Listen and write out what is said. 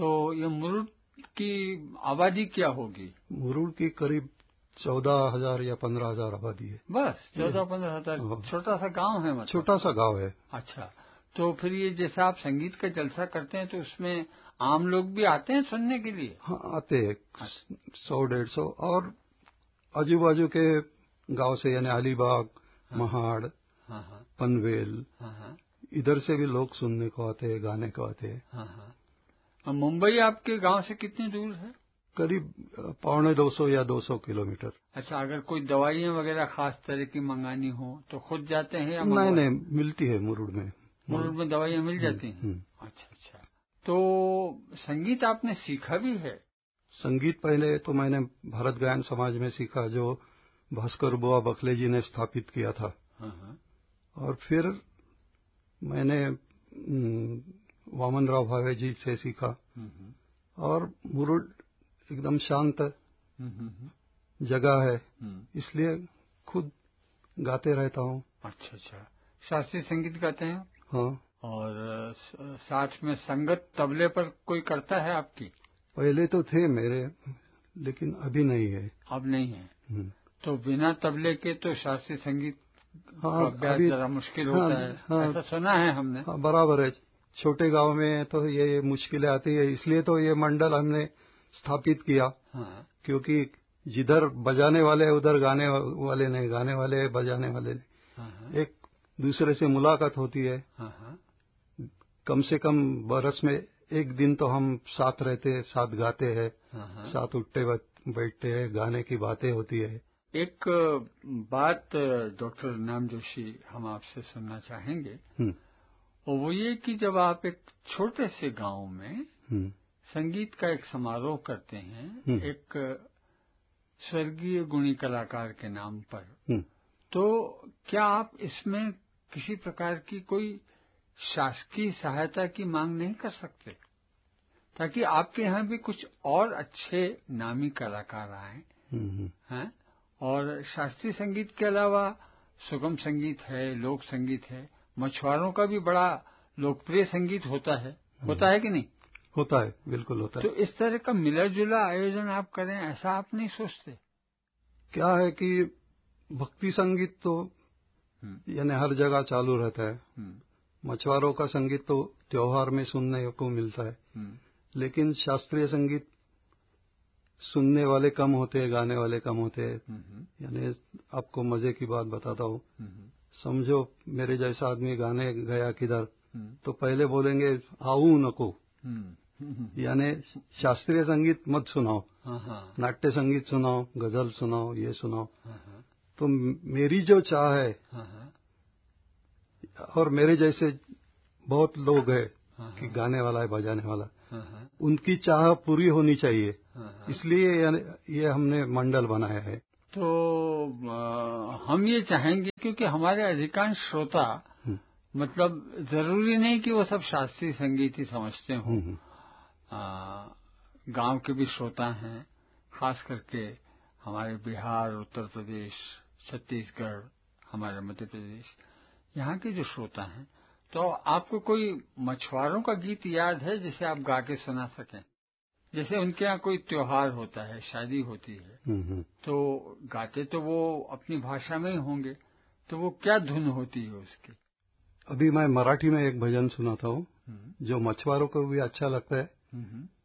तो ये मुरुड की आबादी क्या होगी? मुरुड की करीब 14,000 या 15,000 आबादी है। बस 14-15,000, छोटा सा गांव है मतलब? छोटा सा गांव है। अच्छा, तो फिर ये जैसा आप संगीत का जलसा करते हैं तो उसमें आम लोग भी आते हैं सुनने के लिए? हाँ, आते हैं 100-150, और आजू बाजू के गांव से, यानी अलीबाग, महाड़, पनवेल, इधर से भी लोग सुनने को आते हैं, गाने को आते हैं। मुंबई आपके गांव से कितनी दूर है? करीब 250 या 200 किलोमीटर। अच्छा, अगर कोई दवाइयाँ वगैरह खास तरह की मंगानी हो तो खुद जाते हैं या नहीं, मिलती है मुरुड में। मुरुड में दवाइयाँ मिल जाती हैं? अच्छा, तो संगीत आपने सीखा भी है? संगीत पहले तो मैंने भारत गायन समाज में सीखा, जो भास्कर बुआ बखले जी ने स्थापित किया था। और फिर मैंने वामन राव भावे जी से सीखा। और मुरुड एकदम शांत जगह है, इसलिए खुद गाते रहता हूँ। अच्छा, शास्त्रीय संगीत गाते हैं? हाँ। और साथ में संगत तबले पर कोई करता है आपकी? पहले तो थे मेरे, लेकिन अभी नहीं है। अब नहीं है? तो बिना तबले के तो शास्त्रीय संगीत का अभ्यास जरा मुश्किल होता है। ऐसा सुना है हमने। हाँ, बराबर है। छोटे गांव में तो ये मुश्किलें आती है, इसलिए तो ये मंडल हमने स्थापित किया। क्योंकि जिधर बजाने वाले उधर गाने वाले नहीं, गाने वाले बजाने वाले नहीं, एक दूसरे से मुलाकात होती है। कम से कम बरस में एक दिन तो हम साथ रहते हैं, साथ गाते हैं, साथ उठते बैठते हैं, गाने की बातें होती है। एक बात डॉक्टर नाम जोशी हम आपसे सुनना चाहेंगे, और वो ये कि जब आप एक छोटे से गांव में संगीत का एक समारोह करते हैं, एक स्वर्गीय गुणी कलाकार के नाम पर, तो क्या आप इसमें किसी प्रकार की कोई शासकीय सहायता की मांग नहीं कर सकते, ताकि आपके यहाँ भी कुछ और अच्छे नामी कलाकार आए हैं? और शास्त्रीय संगीत के अलावा सुगम संगीत है, लोक संगीत है, मछुआरों का भी बड़ा लोकप्रिय संगीत होता है कि नहीं? होता है, बिल्कुल होता है। तो इस तरह का मिला जुला आयोजन आप करें, ऐसा आप नहीं सोचते? क्या है कि भक्ति संगीत तो यानी हर जगह चालू रहता है। मछुआरों का संगीत तो त्योहार में सुनने को मिलता है, लेकिन शास्त्रीय संगीत सुनने वाले कम होते हैं, गाने वाले कम होते हैं। यानी आपको मजे की बात बताता हूँ। समझो मेरे जैसा आदमी गाने गया किधर, तो पहले बोलेंगे आऊं नको, यानी शास्त्रीय संगीत मत सुनाओ, नाट्य संगीत सुनाओ, गजल सुनाओ, ये सुनाओ। तो मेरी जो चाह है, और मेरे जैसे बहुत लोग हैं कि गाने वाला है, बजाने वाला, उनकी चाह पूरी होनी चाहिए, इसलिए ये हमने मंडल बनाया है। तो हम ये चाहेंगे, क्योंकि हमारे अधिकांश श्रोता मतलब जरूरी नहीं कि वो सब शास्त्रीय संगीत ही समझते हों, गांव के भी श्रोता हैं, खास करके हमारे बिहार, उत्तर प्रदेश, छत्तीसगढ़, हमारे मध्य प्रदेश, यहाँ के जो श्रोता हैं। तो आपको कोई मछुआरों का गीत याद है जिसे आप गा के सुना सकें? जैसे उनके यहाँ कोई त्योहार होता है, शादी होती है, तो गाते तो वो अपनी भाषा में ही होंगे, तो वो क्या धुन होती है उसकी? अभी मैं मराठी में एक भजन सुनाता हूँ, जो मछुआरों को भी अच्छा लगता है।